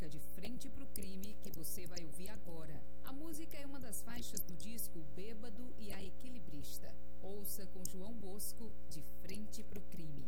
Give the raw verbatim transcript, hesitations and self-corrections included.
música De Frente Pro Crime que você vai ouvir agora. A música é uma das faixas do disco Bêbado e a Equilibrista. Ouça com João Bosco, De Frente Pro Crime.